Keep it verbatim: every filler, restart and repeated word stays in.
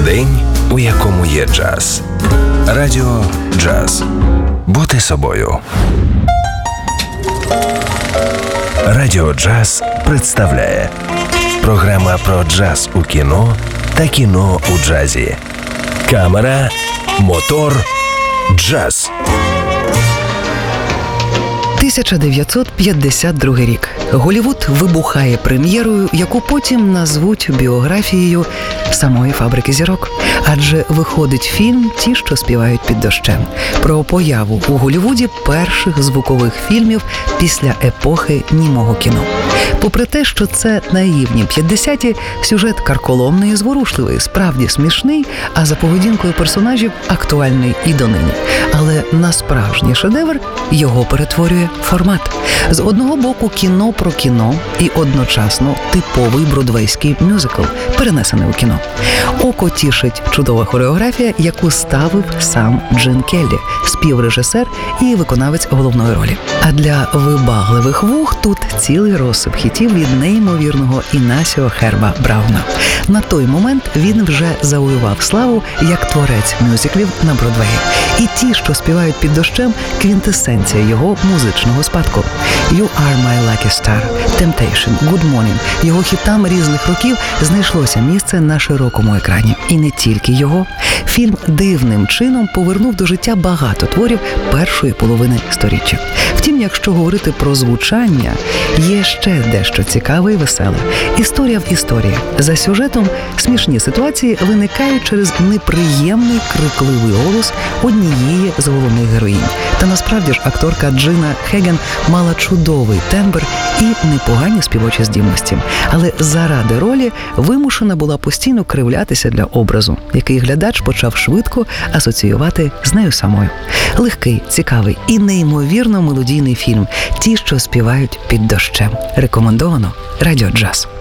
День, у якому є джаз. Радіо Джаз. Бути собою. Радіо Джаз представляє програма про джаз у кіно та кіно у джазі. Камера, мотор, джаз. тисяча дев'ятсот п'ятдесят другий рік. Голлівуд вибухає прем'єрою, яку потім назвуть біографією самої «Фабрики зірок». Адже виходить фільм «Ті, що співають під дощем» про появу у Голлівуді перших звукових фільмів після епохи німого кіно. Попри те, що це наївні п'ятдесяті, сюжет карколомний і зворушливий, справді смішний, а за поведінкою персонажів актуальний і донині. Але на справжній шедевр його перетворює формат. З одного боку кіно про кіно і одночасно типовий бродвейський мюзикл, перенесений у кіно. Око тішить чудова хореографія, яку ставив сам Джин Келлі, співрежисер і виконавець головної ролі. А для вибагливих вух тут цілий розсип хітів від неймовірного Інасіо Херба Брауна. На той момент він вже завоював славу як творець мюзиклів на Бродвеї. І ті, що співають під дощем, квінтесенція його музичного спадку. You are my lucky star, Temptation, Good morning. Його хітам різних років знайшлося місце на широкому екрані. І не тільки його. Фільм дивним чином повернув до життя багато творів першої половини сторіччя. Втім, якщо говорити про звучання, є ще дещо цікаве і веселе. Історія в історії. За сюжетом смішні ситуації виникають через неприємний крикливий голос однієї з головних героїнь. Та насправді ж акторка Джина Хеген мала чудовий тембр і непогані співочі здібності. Але заради ролі вимушена була постійно кривлятися для образу, який глядач почав швидко асоціювати з нею самою. Легкий, цікавий і неймовірно мелодійний фільм «Ті, що співають під дощем». Рекомендовано Радіо Джаз.